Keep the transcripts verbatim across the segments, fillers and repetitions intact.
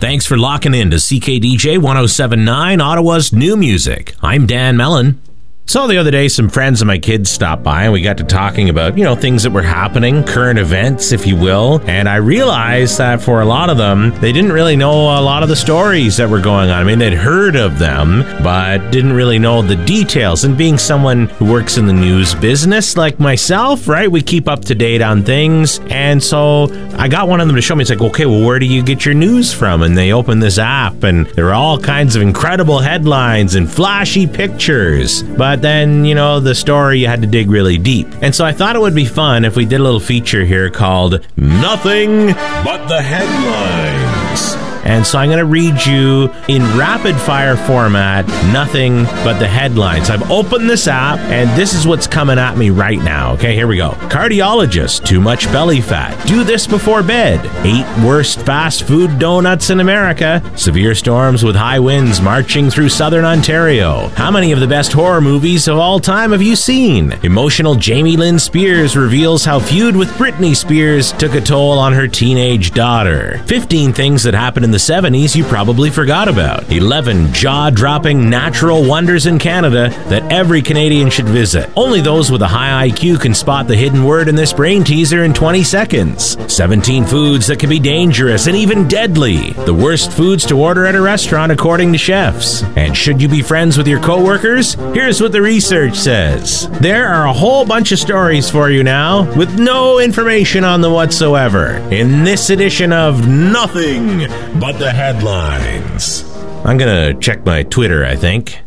Thanks for locking in to C K D J one oh seven point nine, Ottawa's new music. I'm Dan Mellon. So the other day, some friends of my kids stopped by and we got to talking about, you know, things that were happening, current events, if you will. And I realized that for a lot of them, they didn't really know a lot of the stories that were going on. I mean, they'd heard of them, but didn't really know the details. And being someone who works in the news business like myself, right, we keep up to date on things. And so I got one of them to show me. It's like, okay, well, where do you get your news from? And they opened this app and there were all kinds of incredible headlines and flashy pictures. But then, you know, the story, you had to dig really deep. And so I thought it would be fun if we did a little feature here called Nothing But the Headlines. And so I'm going to read you in rapid fire format, nothing but the headlines. I've opened this app and this is what's coming at me right now. Okay, here we go. Cardiologist, too much belly fat. Do this before bed. Eight worst fast food donuts in America. Severe storms with high winds marching through southern Ontario. How many of the best horror movies of all time have you seen? Emotional Jamie Lynn Spears reveals how feud with Britney Spears took a toll on her teenage daughter. fifteen things that happened in the seventies you probably forgot about. eleven jaw-dropping natural wonders in Canada that every Canadian should visit. Only those with a high I Q can spot the hidden word in this brain teaser in twenty seconds. seventeen foods that can be dangerous and even deadly. The worst foods to order at a restaurant according to chefs. And should you be friends with your coworkers? Here's what the research says. There are a whole bunch of stories for you now with no information on them whatsoever in this edition of Nothing But the Headlines. I'm gonna check my Twitter, I think.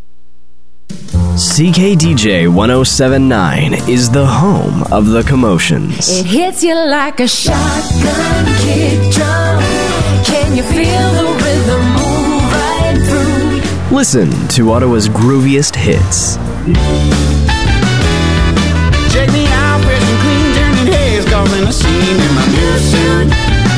C K D J one oh seven point nine is the home of the commotions. It hits you like a shotgun kick drum. Can you feel the rhythm move right through? Listen to Ottawa's grooviest hits. Check me out, fresh and clean, turning heads, causing a scene in my new suit.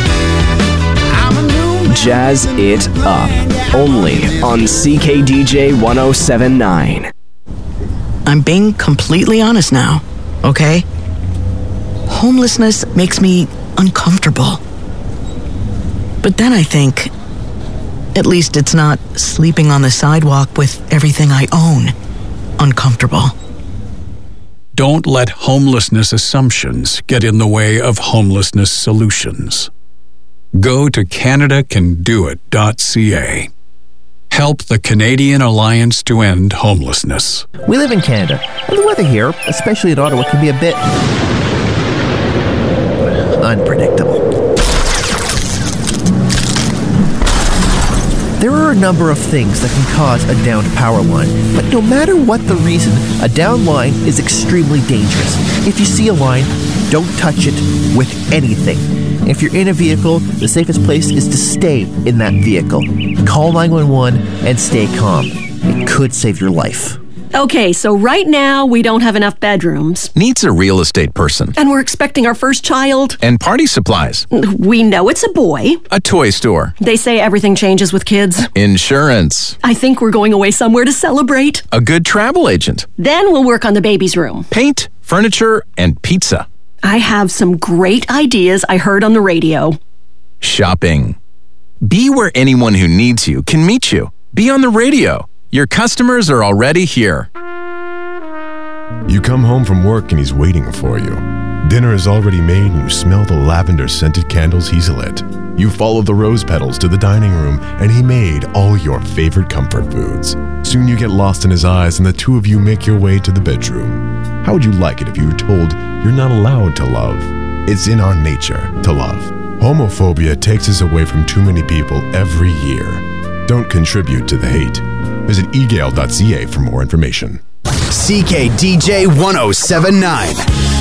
Jazz it up, only on C K D J one oh seven point nine. I'm being completely honest now, okay? Homelessness makes me uncomfortable. But then I think, at least it's not sleeping on the sidewalk with everything I own uncomfortable. Don't let homelessness assumptions get in the way of homelessness solutions. Go to Canada Can Do It dot C A. Help the Canadian Alliance to End Homelessness. We live in Canada, and the weather here, especially in Ottawa, can be a bit unpredictable. There are a number of things that can cause a downed power line, but no matter what the reason, a downed line is extremely dangerous. If you see a line, don't touch it with anything. If you're in a vehicle, the safest place is to stay in that vehicle. Call nine one one and stay calm. It could save your life. Okay, so right now we don't have enough bedrooms. Needs a real estate person. And we're expecting our first child. And party supplies. We know it's a boy. A toy store. They say everything changes with kids. Insurance. I think we're going away somewhere to celebrate. A good travel agent. Then we'll work on the baby's room. Paint, furniture, and pizza. I have some great ideas I heard on the radio. Shopping. Be where anyone who needs you can meet you. Be on the radio. Your customers are already here. You come home from work and he's waiting for you. Dinner is already made and you smell the lavender-scented candles he's lit. You follow the rose petals to the dining room and he made all your favorite comfort foods. Soon you get lost in his eyes and the two of you make your way to the bedroom. How would you like it if you were told you're not allowed to love? It's in our nature to love. Homophobia takes us away from too many people every year. Don't contribute to the hate. Visit e gale dot c a for more information. C K D J one oh seven point nine.